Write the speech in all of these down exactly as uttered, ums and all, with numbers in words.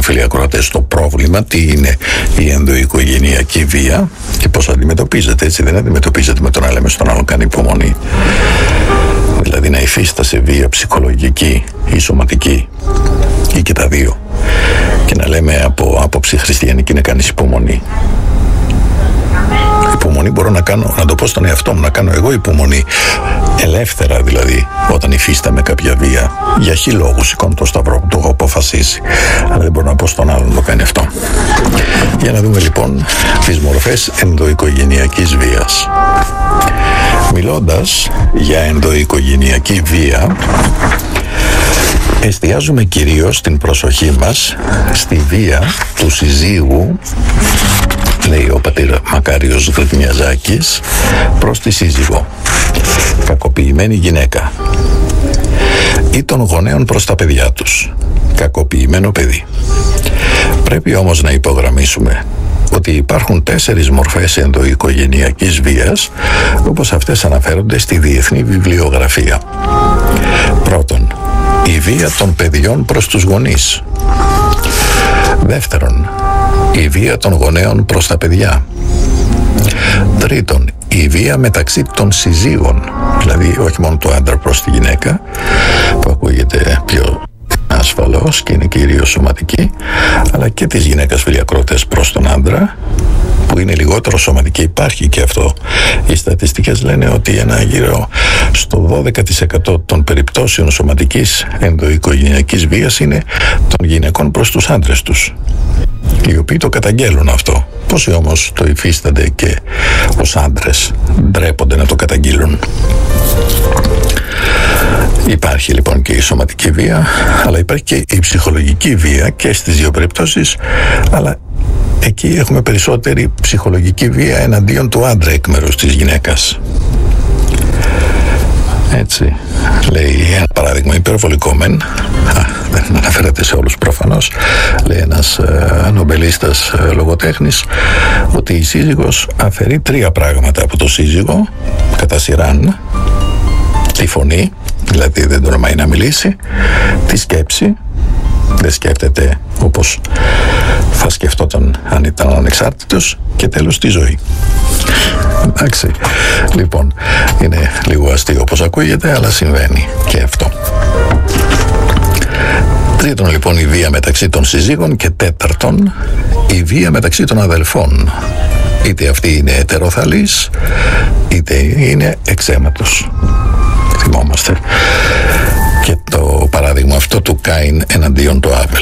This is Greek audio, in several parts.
φίλοι ακροατές, το πρόβλημα, τι είναι η ενδοοικογενειακή βία και πώς αντιμετωπίζεται. Έτσι δεν αντιμετωπίζεται με το να λέμε στον άλλο κάνει υπομονή. Δηλαδή να υφίστασε βία ψυχολογική ή σωματική ή και τα δύο, και να λέμε από άποψη χριστιανική να κάνεις υπομονή. Υπομονή μπορώ να κάνω, να το πω στον εαυτό μου, να κάνω εγώ υπομονή ελεύθερα, δηλαδή όταν υφίσταμαι κάποια βία για χι λόγους, σηκώνω το σταυρό που το έχω αποφασίσει, αλλά δεν μπορώ να πω στον άλλον να το κάνει αυτό. Για να δούμε λοιπόν τις μορφές ενδοοικογενειακής βίας. Μιλώντας για ενδοοικογενειακή βία, εστιάζουμε κυρίως την προσοχή μας στη βία του συζύγου, λέει ο πατήρ Μακάριος Γρυπνιαζάκης, προς τη σύζυγο, κακοποιημένη γυναίκα, ή των γονέων προς τα παιδιά τους, κακοποιημένο παιδί. Πρέπει όμως να υπογραμμίσουμε ότι υπάρχουν τέσσερις μορφές ενδοοικογενειακής βίας, όπως αυτές αναφέρονται στη διεθνή βιβλιογραφία. Πρώτον, η βία των παιδιών προς τους γονείς. Δεύτερον, η βία των γονέων προς τα παιδιά. Τρίτον, η βία μεταξύ των συζύγων, δηλαδή όχι μόνο του άντρα προς τη γυναίκα, που ακούγεται πιο ασφαλώς και είναι κυρίως σωματική, αλλά και της γυναίκας, φίλοι ακροατές, προς τον άντρα, που είναι λιγότερο σωματική. Υπάρχει και αυτό. Οι στατιστικές λένε ότι ένα γύρω στο δώδεκα τοις εκατό των περιπτώσεων σωματικής ενδοοικογενειακής βίας είναι των γυναικών προς τους άντρες τους, οι οποίοι το καταγγέλουν αυτό. Πόσοι όμως το υφίστανται και ως άντρες ντρέπονται να το καταγγείλουν. Υπάρχει λοιπόν και η σωματική βία, αλλά υπάρχει και η ψυχολογική βία και στις δύο περιπτώσεις, αλλά εκεί έχουμε περισσότερη ψυχολογική βία εναντίον του άντρα εκ μέρους της γυναίκας. Έτσι, λέει ένα παράδειγμα υπερβολικό μεν, α, δεν αναφέρεται σε όλους προφανώς, λέει ένας ε, νομπελίστας ε, λογοτέχνης, ότι η σύζυγος αφαιρεί τρία πράγματα από το σύζυγο κατά σειράν: τη φωνή, δηλαδή δεν τολμάει να μιλήσει, τη σκέψη, δεν σκέφτεται όπως θα σκεφτόταν αν ήταν ανεξάρτητος, και τέλος τη ζωή. Εντάξει, λοιπόν, είναι λίγο αστείο όπως ακούγεται, αλλά συμβαίνει και αυτό. Τρίτον λοιπόν, η βία μεταξύ των συζύγων, και τέταρτον, η βία μεταξύ των αδελφών, είτε αυτή είναι ετεροθαλής είτε είναι εξαίματος. Θυμόμαστε και το παράδειγμα αυτό του Κάιν εναντίον του Άβελ.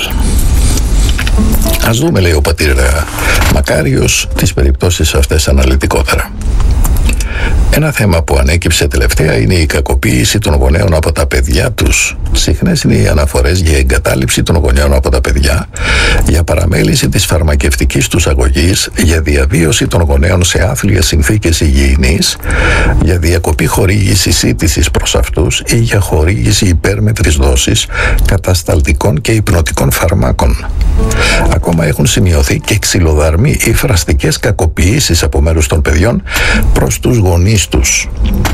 Ας δούμε, λέει ο πατήρ Μακάριος, τις περιπτώσεις αυτές αναλυτικότερα. Ένα θέμα που ανέκυψε τελευταία είναι η κακοποίηση των γονέων από τα παιδιά τους. Συχνές είναι οι αναφορές για εγκατάλειψη των γονέων από τα παιδιά, για παραμέληση της φαρμακευτικής τους αγωγής, για διαβίωση των γονέων σε άθλιες συνθήκες υγιεινής, για διακοπή χορήγησης σύντησης προς αυτούς ή για χορήγηση υπέρμετρης δόσης κατασταλτικών και υπνοτικών φαρμάκων. Ακόμα έχουν σημειωθεί και ξυλοδαρμοί ή φραστικές κακοποιήσεις από μέρους των παιδιών προς τους γονείς τους.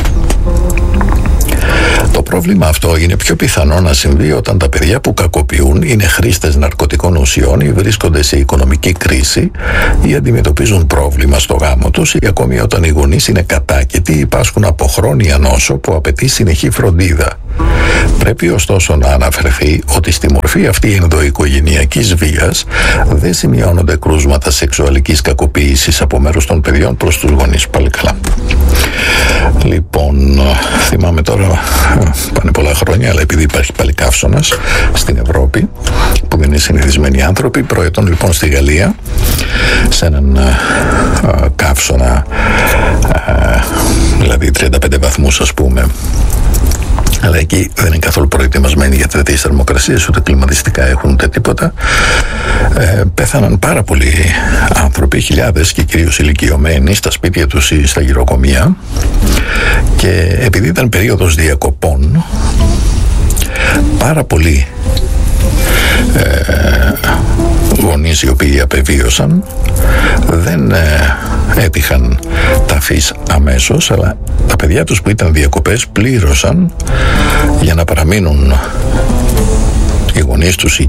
Το πρόβλημα αυτό είναι πιο πιθανό να συμβεί όταν τα παιδιά που κακοποιούν είναι χρήστες ναρκωτικών ουσιών ή βρίσκονται σε οικονομική κρίση ή αντιμετωπίζουν πρόβλημα στο γάμο τους, ή ακόμη όταν οι γονείς είναι κατάκετοι ή πάσχουν από χρόνια νόσο που απαιτεί συνεχή φροντίδα. Πρέπει ωστόσο να αναφερθεί ότι στη μορφή αυτή ενδοοικογενειακής βίας δεν σημειώνονται κρούσματα σεξουαλικής κακοποίησης από μέρους των παιδιών προς τους γονείς. Πάλι καλά. Λοιπόν, θυμάμαι τώρα, πάνε πολλά χρόνια, αλλά επειδή υπάρχει πάλι καύσωνας στην Ευρώπη, που δεν είναι συνηθισμένοι άνθρωποι, προετών λοιπόν στη Γαλλία, σε έναν α, καύσωνα, α, δηλαδή τριάντα πέντε βαθμούς ας πούμε, αλλά εκεί δεν είναι καθόλου προετοιμασμένοι για τέτοιες θερμοκρασίες, ούτε κλιματιστικά έχουν ούτε τίποτα. Ε, πέθαναν πάρα πολλοί άνθρωποι, χιλιάδες, και κυρίως ηλικιωμένοι, στα σπίτια τους ή στα γυροκομεία, και επειδή ήταν περίοδος διακοπών, πάρα πολλοί ε, γονείς οι οποίοι απεβίωσαν δεν ε, έτυχαν ταφής αμέσως, αλλά τα παιδιά τους που ήταν διακοπές πλήρωσαν για να παραμείνουν οι γονείς τους και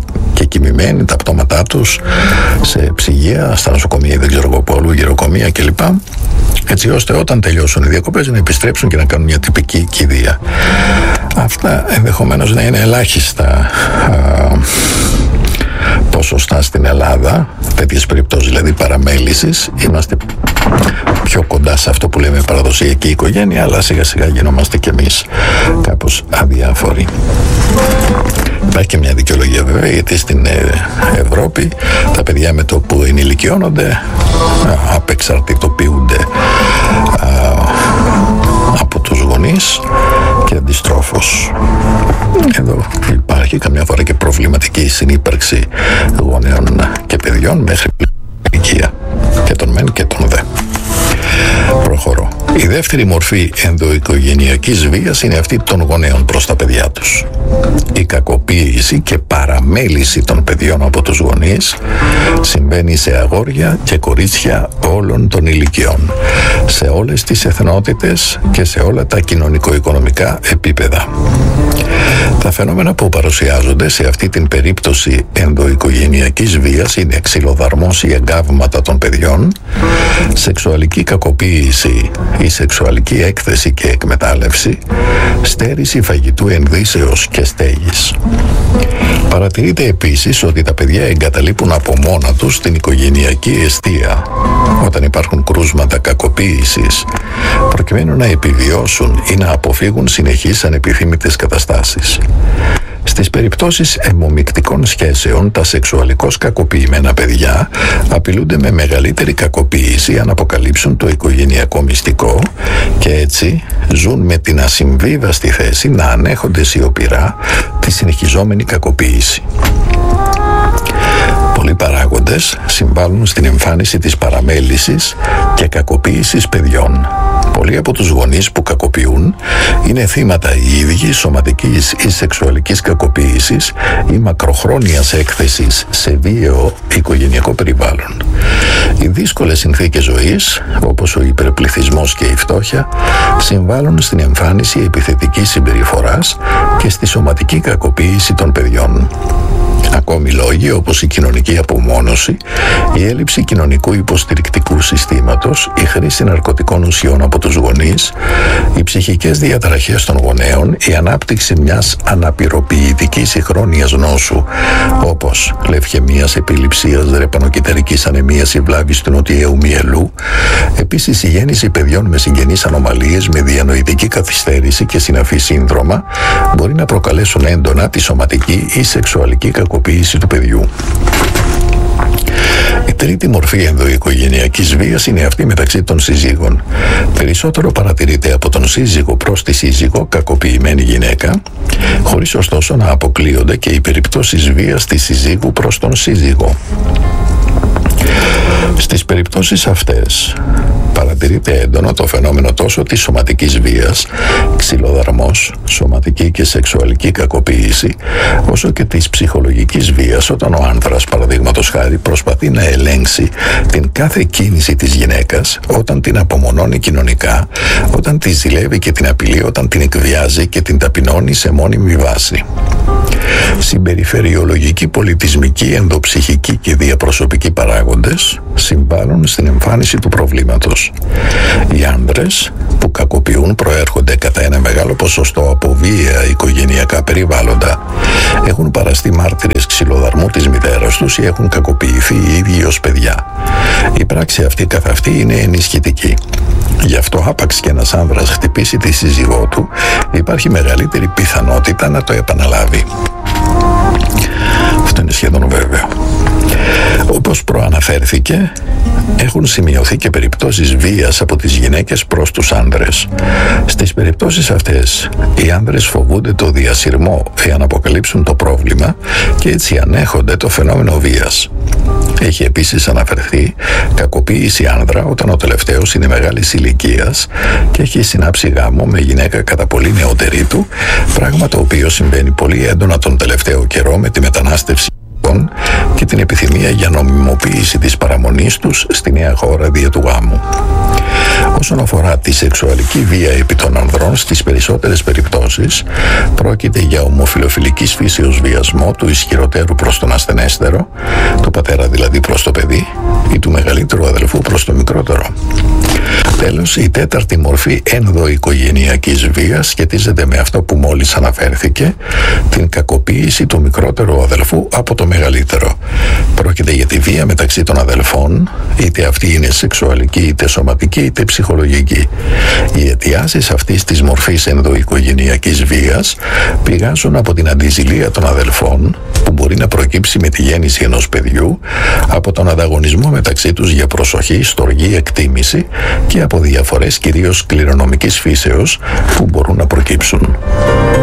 και κοιμημένοι τα πτώματά τους σε ψυγεία, στα νοσοκομεία, δεν ξέρω εγώ που αλλού, γεροκομεία κλπ. Έτσι ώστε όταν τελειώσουν οι διακοπές να επιστρέψουν και να κάνουν μια τυπική κηδεία. Αυτά ενδεχομένως να είναι ελάχιστα α, ποσοστά στην Ελλάδα, τέτοιες περιπτώσεις δηλαδή παραμέλησης. Είμαστε πιο κοντά σε αυτό που λέμε παραδοσιακή οικογένεια, αλλά σιγά σιγά γινόμαστε κι εμείς κάπως αδιάφοροι. Υπάρχει και μια δικαιολογία βέβαια, γιατί στην Ευρώπη τα παιδιά με το που ενηλικιώνονται απεξαρτητοποιούνται α, από τους γονείς και αντιστρόφως. Εδώ υπάρχει καμιά φορά και προβληματική συνύπαρξη γονέων και παιδιών μέχρι ηλικία, και τον μεν και τον δε. Προχωρώ. Η δεύτερη μορφή ενδοοικογενειακής βίας είναι αυτή των γονέων προς τα παιδιά τους. Η κακοποίηση και παραμέληση των παιδιών από τους γονείς συμβαίνει σε αγόρια και κορίτσια όλων των ηλικιών, σε όλες τις εθνότητες και σε όλα τα κοινωνικο-οικονομικά επίπεδα. Τα φαινόμενα που παρουσιάζονται σε αυτή την περίπτωση ενδοοικογενειακής βίας είναι ξυλοδαρμός ή εγκάβματα των παιδιών, σεξουαλική κακοποίηση ή σεξουαλική έκθεση και εκμετάλλευση, στέρηση φαγητού ενδύσεως και στέγης. Παρατηρείται επίσης ότι τα παιδιά εγκαταλείπουν από μόνα τους την οικογενειακή εστία όταν υπάρχουν κρούσματα κακοποίησης, προκειμένου να επιβιώσουν ή να αποφύγουν συνεχείς ανεπιθύμητες καταστάσεις. Στις περιπτώσεις αιμομυκτικών σχέσεων, τα σεξουαλικώς κακοποιημένα παιδιά απειλούνται με μεγαλύτερη κακοποίηση αν αποκαλύψουν το οικογενειακό μυστικό και έτσι ζουν με την ασυμβίβαστη θέση να ανέχονται σιωπηρά τη συνεχιζόμενη κακοποίηση. Πολλοί παράγοντες συμβάλλουν στην εμφάνιση της παραμέλησης και κακοποίησης παιδιών. Πολλοί από τους γονείς που κακοποιούν είναι θύματα οι ίδιοι σωματικής ή σεξουαλικής κακοποίησης ή μακροχρόνιας έκθεσης σε βίαιο οικογενειακό περιβάλλον. Οι δύσκολες συνθήκες ζωής, όπως ο υπερπληθυσμός και η φτώχεια, συμβάλλουν στην εμφάνιση επιθετικής συμπεριφοράς και στη σωματική κακοποίηση των παιδιών. Ακόμη λόγοι όπως η κοινωνική απομόνωση, η έλλειψη κοινωνικού υποστηρικτικού συστήματος, η χρήση ναρκωτικών ουσιών από τους γονείς, οι ψυχικές διαταραχές των γονέων, η ανάπτυξη μιας αναπηροποιητικής συγχρόνιας νόσου όπως λευχαιμίας, επιληψίας, ρεπανοκυταρικής ανεμίας ή βλάβης του νοτιαίου μυελού, επίσης η γέννηση παιδιών με συγγενείς ανομαλίες, με διανοητική καθυστέρηση και συναφή σύνδρομα μπορεί να προκαλέσουν έντονα τη σωματική ή σεξουαλική κακοποίηση του παιδιού. Η τρίτη μορφή ενδοοικογενειακής βίας είναι αυτή μεταξύ των συζύγων. Περισσότερο παρατηρείται από τον σύζυγο προς τη σύζυγο κακοποιημένη γυναίκα, χωρίς ωστόσο να αποκλείονται και οι περιπτώσεις βίας της συζύγου προς τον σύζυγο. Στις περιπτώσεις αυτές παρατηρείται έντονο το φαινόμενο τόσο της σωματικής βίας, ξυλοδαρμός, σωματική και σεξουαλική κακοποίηση, όσο και της ψυχολογικής βίας όταν ο άνδρας, παραδείγματος χάρη, προσπαθεί να ελέγξει την κάθε κίνηση της γυναίκας, όταν την απομονώνει κοινωνικά, όταν τη ζηλεύει και την απειλεί, όταν την εκβιάζει και την ταπεινώνει σε μόνιμη βάση. Συμπεριφερειολογικοί, πολιτισμικοί, ενδοψυχικοί και διαπροσωπικοί παράγοντες συμβάλλουν στην εμφάνιση του προβλήματος. Οι άνδρες που κακοποιούν προέρχονται κατά ένα μεγάλο ποσοστό από βίαια οικογενειακά περιβάλλοντα, έχουν παραστεί μάρτυρες ξυλοδαρμού της μητέρας τους ή έχουν κακοποιηθεί οι ίδιοι ως παιδιά. Η πράξη αυτή καθ' αυτή είναι ενισχυτική. Γι' αυτό άπαξ και ένας άνδρας χτυπήσει τη σύζυγό του, υπάρχει μεγαλύτερη πιθανότητα να το επαναλάβει. Αυτό είναι σχεδόν βέβαιο. Όπως προαναφέρθηκε, έχουν σημειωθεί και περιπτώσεις βίας από τις γυναίκες προς τους άνδρες. Στις περιπτώσεις αυτές, οι άνδρες φοβούνται το διασυρμό εάν αποκαλύψουν το πρόβλημα και έτσι ανέχονται το φαινόμενο βίας. Έχει επίσης αναφερθεί κακοποίηση άνδρα όταν ο τελευταίος είναι μεγάλης ηλικίας και έχει συνάψει γάμο με γυναίκα κατά πολύ νεότερη του, πράγμα το οποίο συμβαίνει πολύ έντονα τον τελευταίο καιρό με τη μετανάστευση και την επιθυμία για νομιμοποίηση της παραμονής τους στη νέα χώρα δια του γάμου. Όσον αφορά τη σεξουαλική βία επί των ανδρών, στις περισσότερες περιπτώσεις πρόκειται για ομοφυλοφιλικής φύσεως βιασμό του ισχυροτέρου προς τον ασθενέστερο, του πατέρα δηλαδή προς το παιδί, ή του μεγαλύτερου αδελφού προς το μικρότερο. Τέλος, η τέταρτη μορφή ενδοοικογενειακής βίας σχετίζεται με αυτό που μόλις αναφέρθηκε, την κακοποίηση του μικρότερου αδελφού από το μεγαλύτερο. Πρόκειται για τη βία μεταξύ των αδελφών, είτε αυτή είναι σεξουαλική, είτε σωματική, είτε ψυχολογική. Οι αιτιάσεις αυτής της μορφής ενδοοικογενειακής βίας πηγάζουν από την αντιζηλία των αδελφών, που μπορεί να προκύψει με τη γέννηση ενός παιδιού, από τον ανταγωνισμό μεταξύ τους για προσοχή, στοργή, εκτίμηση και από διαφορές κυρίως κληρονομικής φύσεως που μπορούν να προκύψουν.